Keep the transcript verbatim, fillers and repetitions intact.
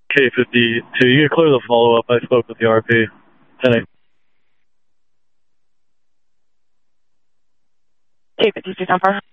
K fifty-two, you can clear the follow-up. I spoke with the R P. ten eight. K fifty-two, down far.